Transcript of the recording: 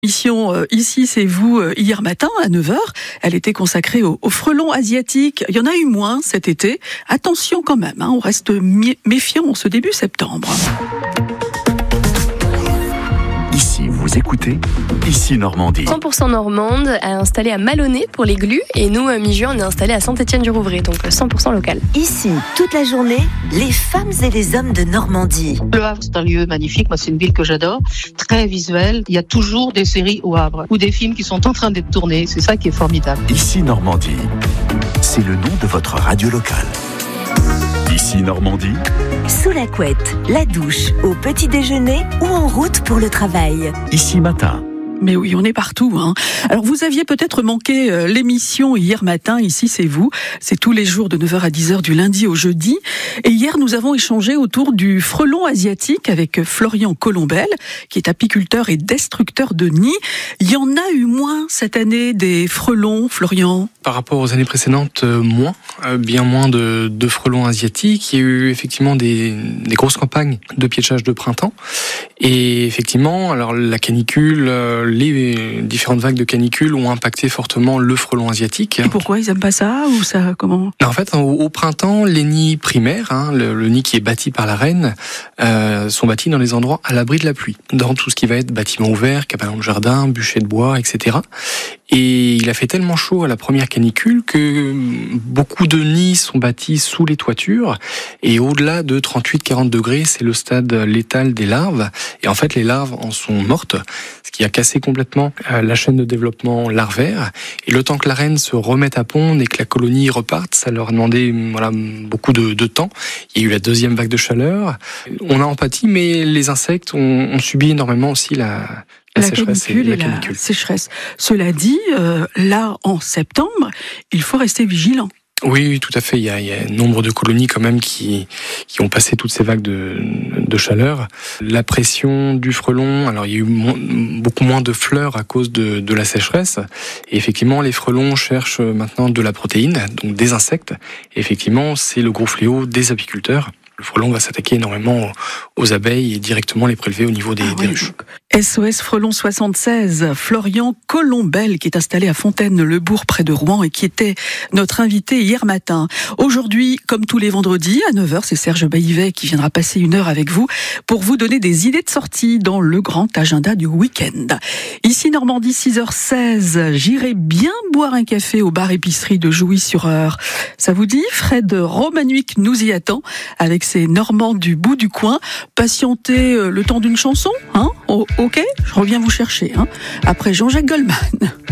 Mission Ici c'est vous hier matin à 9h, elle était consacrée aux frelons asiatiques. Il y en a eu moins cet été. Attention quand même, on reste méfiant en ce début septembre. Ici, vous écoutez Ici Normandie. 100% normande, installée à Malonnet pour les glues. Et nous, mi-juin, on est installé à Saint-Étienne-du-Rouvray, donc 100% local. Ici, toute la journée, les femmes et les hommes de Normandie. Le Havre, c'est un lieu magnifique. Moi, c'est une ville que j'adore. Très visuelle. Il y a toujours des séries au Havre ou des films qui sont en train d'être tournés. C'est ça qui est formidable. Ici Normandie, c'est le nom de votre radio locale. Ici Normandie, Sous la couette, la douche, au petit déjeuner ou en route pour le travail. Ici Matin. Mais oui, on est partout. Alors vous aviez peut-être manqué l'émission hier matin, Ici c'est vous. C'est tous les jours de 9h à 10h du lundi au jeudi. Et hier, nous avons échangé autour du frelon asiatique avec Florian Colombel, qui est apiculteur et destructeur de nids. Il y en a eu moins cette année des frelons, Florian? Par rapport aux années précédentes, bien moins de frelons asiatiques. Il y a eu effectivement des grosses campagnes de piégeage de printemps. Et effectivement, alors la canicule, les différentes vagues de canicule ont impacté fortement le frelon asiatique. Et pourquoi ils aiment pas ça ou ça comment? En fait, au printemps, les nids primaires, le nid qui est bâti par la reine, sont bâtis dans les endroits à l'abri de la pluie, dans tout ce qui va être bâtiment ouvert, cabanon de jardin, bûcher de bois, etc. Et il a fait tellement chaud à la première canicule que beaucoup de nids sont bâtis sous les toitures. Et au-delà de 38-40 degrés, c'est le stade létal des larves. Et en fait, les larves en sont mortes, ce qui a cassé complètement la chaîne de développement larvaire. Et le temps que la reine se remette à pondre et que la colonie reparte, ça leur a demandé beaucoup de temps. Il y a eu la deuxième vague de chaleur. On a empathie, mais les insectes ont subi énormément aussi la sécheresse et la canicule. Sécheresse. Cela dit, là, en septembre, il faut rester vigilant. Oui, tout à fait. Il y a nombre de colonies quand même qui ont passé toutes ces vagues de chaleur. La pression du frelon, alors il y a eu beaucoup moins de fleurs à cause de la sécheresse. Et effectivement, les frelons cherchent maintenant de la protéine, donc des insectes. Et effectivement, c'est le gros fléau des apiculteurs. Le frelon va s'attaquer énormément aux abeilles et directement les prélever au niveau des ruches. SOS Frelon 76, Florian Colombel, qui est installé à Fontaine-le-Bourg près de Rouen et qui était notre invité hier matin. Aujourd'hui, comme tous les vendredis, à 9h, c'est Serge Baillivet qui viendra passer une heure avec vous pour vous donner des idées de sortie dans le grand agenda du week-end. Ici Normandie, 6h16, j'irai bien boire un café au bar-épicerie de Jouy-sur-Eure. Ça vous dit? Fred Romanuic nous y attend avec ses Normands du bout du coin. Patientez le temps d'une chanson, Ok, je reviens vous chercher, après Jean-Jacques Goldman.